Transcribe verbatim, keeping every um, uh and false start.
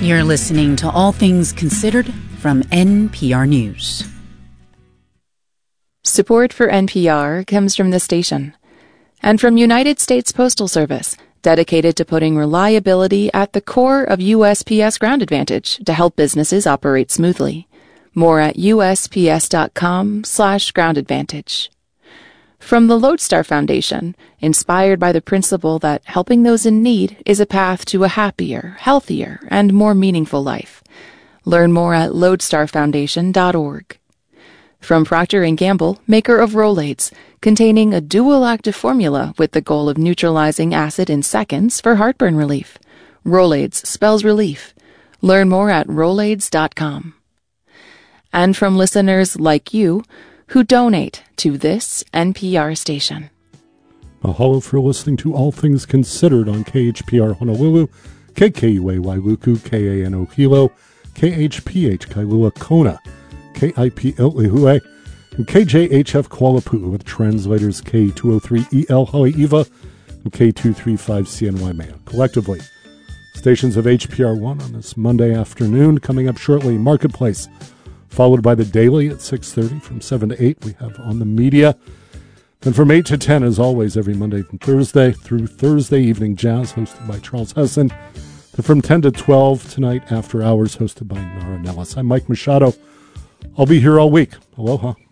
You're listening to All Things Considered from N P R News. Support for N P R comes from the station and from United States Postal Service, dedicated to putting reliability at the core of U S P S Ground Advantage to help businesses operate smoothly. More at usps.com slash ground advantage. From the Lodestar Foundation, inspired by the principle that helping those in need is a path to a happier, healthier, and more meaningful life. Learn more at lodestar foundation dot org. From Procter and Gamble, maker of Rolaids, containing a dual-active formula with the goal of neutralizing acid in seconds for heartburn relief. Rolaids spells relief. Learn more at rolaids dot com. And from listeners like you, who donate to this N P R station. Mahalo for listening to All Things Considered on K H P R Honolulu, K K U A Wailuku, K A N O Hilo, K H P H Kailua Kona, K I P L Lihue, and K J H F Kuala Lumpur with translators K two oh three E L Haleiwa and K two thirty-five C N Y Maya. Collectively, stations of H P R one on this Monday afternoon. Coming up shortly, Marketplace, followed by the Daily at six thirty. From seven to eight, we have On the Media. Then from eight to ten, as always, every Monday and Thursday, through Thursday Evening Jazz, hosted by Charles Hesson. Then from ten to twelve, tonight, After Hours, hosted by Nara Nellis. I'm Mike Machado. I'll be here all week. Aloha.